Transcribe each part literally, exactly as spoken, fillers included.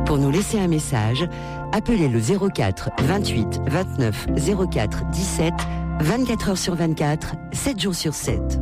Pour nous laisser un message, appelez le zéro quatre vingt-huit vingt-neuf zéro quatre dix-sept, vingt-quatre heures sur vingt-quatre, sept jours sur sept.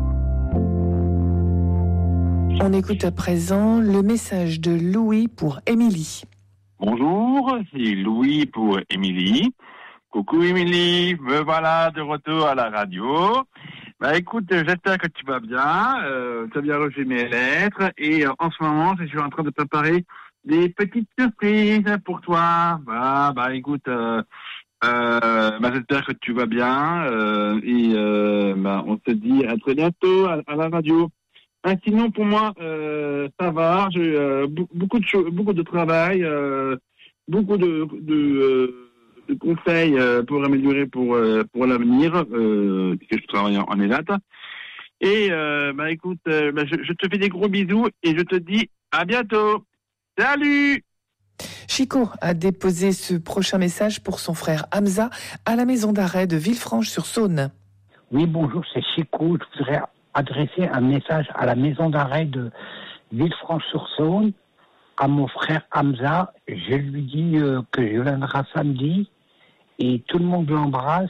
On écoute à présent le message de Louis pour Émilie. Bonjour, c'est Louis pour Émilie. Coucou Émilie, me voilà de retour à la radio. Bah écoute, j'espère que tu vas bien, euh, tu as bien reçu mes lettres et euh, en ce moment je suis en train de préparer des petites surprises pour toi. Bah, bah écoute, euh, euh, bah, j'espère que tu vas bien euh, et euh, bah, on se dit à très bientôt à, à la radio. Ah, sinon pour moi euh, ça va, j'ai euh, beaucoup de cho- beaucoup de travail, euh, beaucoup de, de, euh, de conseils euh, pour améliorer pour euh, pour l'avenir, euh, puisque je travaille en, en E L A T. Et euh, bah écoute, euh, bah, je, je te fais des gros bisous et je te dis à bientôt. Salut. Chico a déposé ce prochain message pour son frère Hamza à la maison d'arrêt de Villefranche-sur-Saône. Oui, bonjour, c'est Chico. Je voudrais adresser un message à la maison d'arrêt de Villefranche-sur-Saône, à mon frère Hamza. Je lui dis euh, que je viendrai samedi et tout le monde l'embrasse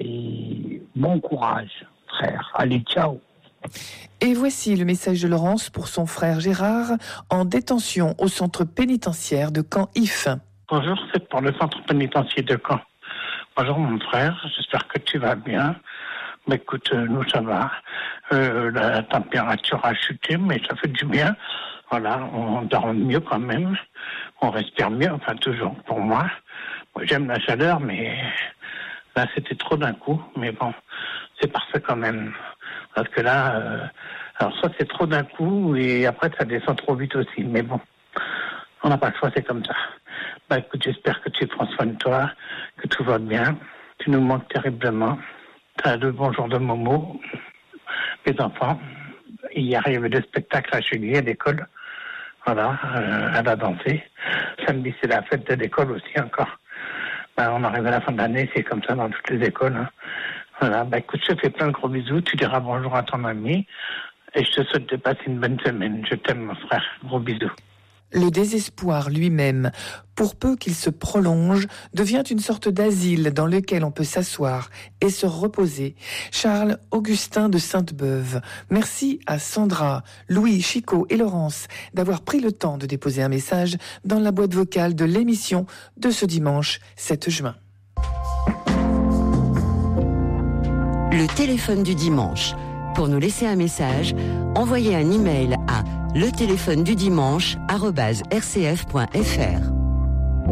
et bon courage, frère. Allez, ciao. Et voici le message de Laurence pour son frère Gérard en détention au centre pénitentiaire de Caen-If. Bonjour, c'est pour le centre pénitentiaire de Caen. Bonjour mon frère, j'espère que tu vas bien. Mais écoute, euh, nous ça va. Euh, la température a chuté, mais ça fait du bien. Voilà, on dort mieux quand même. On respire mieux, enfin toujours pour moi. Moi j'aime la chaleur, mais là c'était trop d'un coup. Mais bon, c'est parfait quand même. Parce que là, euh, alors soit c'est trop d'un coup et après ça descend trop vite aussi. Mais bon, on n'a pas le choix, c'est comme ça. Bah écoute, j'espère que tu prends soin de toi, que tout va bien. Tu nous manques terriblement. T'as le bonjour de Momo, les enfants. Hier, il y avait des spectacles à Julie à l'école. Voilà, euh, elle a dansé. Samedi, c'est la fête de l'école aussi encore. Bah, on arrive à la fin de l'année, c'est comme ça dans toutes les écoles. Hein. Voilà, bah écoute, je te fais plein de gros bisous. Tu diras bonjour à ton ami. Et je te souhaite de passer une bonne semaine. Je t'aime, mon frère. Gros bisous. Le désespoir lui-même, pour peu qu'il se prolonge, devient une sorte d'asile dans lequel on peut s'asseoir et se reposer. Charles Augustin de Sainte-Beuve. Merci à Sandra, Louis, Chico et Laurence d'avoir pris le temps de déposer un message dans la boîte vocale de l'émission de ce dimanche sept juin. Le téléphone du dimanche. Pour nous laisser un message, envoyez un email à le téléphone du dimanche arobase r c f point f r.